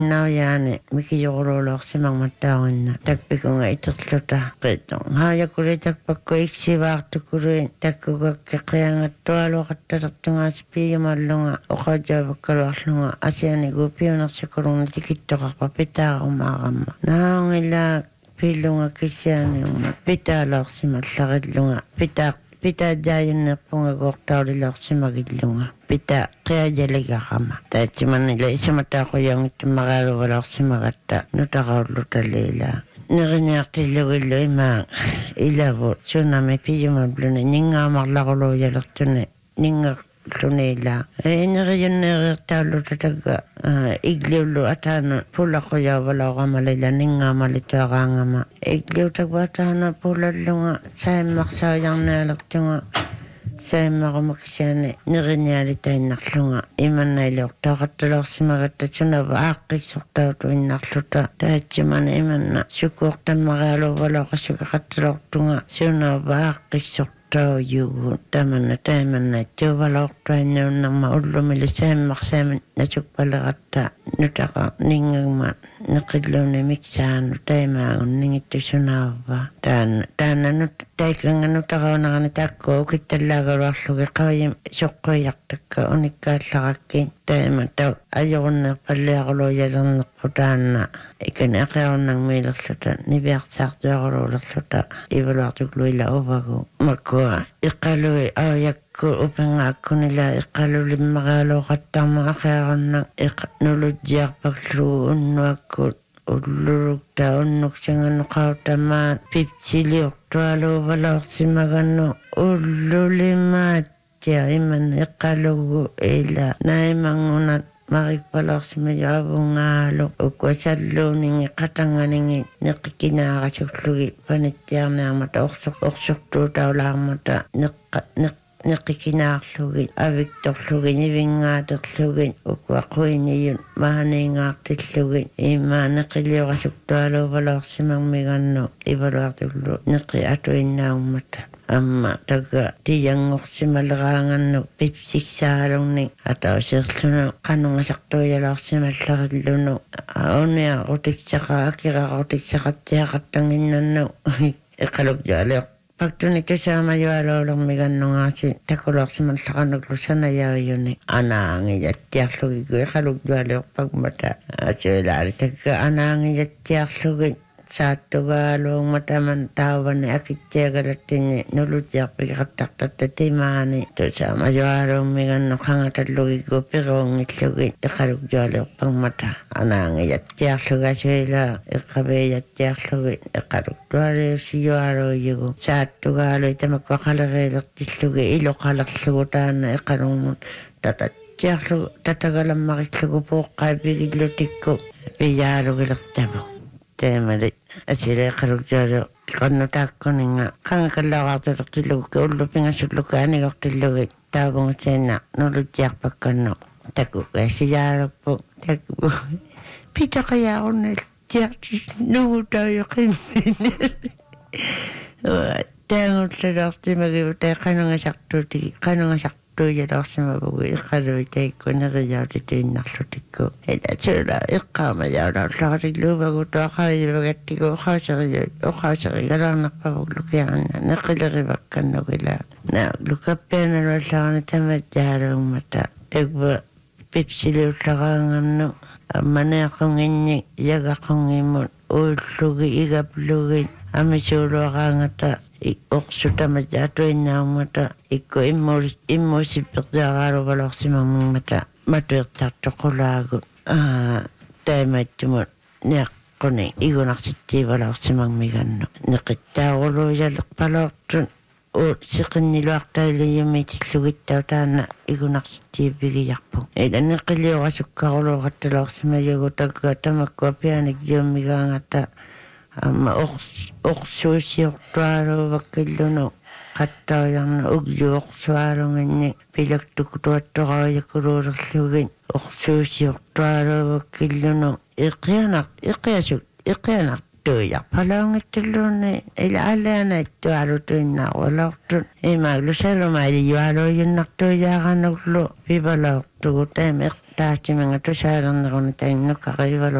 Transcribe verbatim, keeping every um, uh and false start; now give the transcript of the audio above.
Now yani miki yorolok si mang matawan na tagpiko nga itutluta petong haya kuri tagpako iksi waktu kuri tagko kaya nga tualo katatak nga spiyo malunga o kadya bakalak lunga asya ni gupiyo na si kurong natikito ka papita umakama na ngila pilo nga kisya nga pita lak si matlakid lunga pita pita dayon na pungagoktaw lak si magidlunga pita kaya jalaga kama tachi manila isa mata ko yung itumagaro walak si magata nutakaw lutalila narinak tilugilo imang ilabo tsunami piyo mabluna ninga maglakolo yalak tune ninga tunela eh narayon naraktaw lutataga igliwlo atana pula ko ya wala ko malila ninga malito akangama igliw tagbata pula lunga say maksayang nalak tunga say makamaksyane nirinyali tayo naklunga iman na ilok takatalak si magata tsuna ba akik sokta tuwin nakluta tayo tsiman iman na sukok ta magalo wala ka sukakatalak tunga tsuna ba akik sokta tao yugo taman na tayo man na tiyo wala ko tayo na nang maulo milisay maksay na sukpalakata nutaka ningang man nakidlaw na miksaan tayo maangon ningito sunawa tan tanan tayo kang ano takaw na kanatako kitalaga raslo kakaw yung sukko yaktaka unikal lakakin tayo mataw ayaw na pala ako loya lang nakutaan na ikanakaw ng milak suta nibiyaksak doon ako rolak suta ibalak tukloy lao bago mako ikaloy ayak ko upang ako nila ikaloy magalo katang mga kaya ng ikanulodyak pagluon no ako ulurog taon nuk siyang ano kautaman pipsili oktualo balak si magano ululimat siya iman ikalogo ila na imangunat makipalak si mayabong ngalo ukwasalo ningi katanganingi nakikinakasuklugi panitiyang na mata oksok oksok to tao lang mata nakikinaklugi aviktoklugi nivingataklugi ukwakoy niyon mahaningaktiklugi ima nakiliyo kasuktualo balak si mangmigano ibalaktuklo nakiatoy na mata amma taga tiyang si malakangan no pipsik sa harong ni ataw siya no kanong sakto yalak si malakad luno aon niya kutik saka akira kutik saka tiya katangin na no ikalog jalak pagtunik ko sa mayawalo lang may ganong nga si takulak si malakan naglusa na yaw yun eh anangin at tiyak lugi ko ikalog jalak pagmata at siya lari taga anangin at tiyak lugi satu galong mataman tawan ni akitya garatin nulutyak pagkatak tatimani to sa majarong mingan nakangatat lugi ko pero ngitlugi ikalog jalok pang mata anang yatyak luga sila ikabe yatyak lugi ikalog jalok siyaro yugo satu galo ita magkakalagilak tislugi ilokalak sugutan na ikalong tatat tatagalang makitlugo po kabigidlutik ko piyaro gilak tabo temali asile kalugjaro kanno takko ninga kanga kalaga tertilug ko lupinga sulukani gaktilug tabong sena nulujyak pakano takko kasiyaro po takko pita kaya on jak no tayo kin tango tladakti magibutay kanong sakto ti kanong sakto yalak si mabugoy ikaloy tayo ko narayaw dito yung naklutik ko ila tsula ikama yaw naklarik lubago to akari bagati ko kausari o kausari galang nakpabuglukiyan na nakilaribakan na wala na lukapyan na wala na tamadjarong mata tagba pipsili utakangan no amane akong inyik yaga akong imon ulugi igaplugi amisulo akangata oksuta majato ina mata iko imos imosi perdagaro balak si mamang mata matuak taktakolago ah tema timo nek kone igo naksiti balak si mangmigano nakitawolo yalak balak tun o sikin nilwak tayo yumitik tayo tana igo naksiti bigi yakpong edan nakiliyo kasukakolo katalak si mayago taga tamakwapianik yumigangata ama oksusi oktuaro wakiluno katta yang ugyo oksuaro ngene pilak tuktuatto kaya kururasugin oksusi oktuaro wakiluno iqyanak iqyasuk iqyanak tuya palangit tulune ilalana tuaro tunna walaktun imaglusalo mali yuaro yun naktuya kanaglo pibalaw tugutem taatimenga tusaalerneruna tainnukkaqarivalo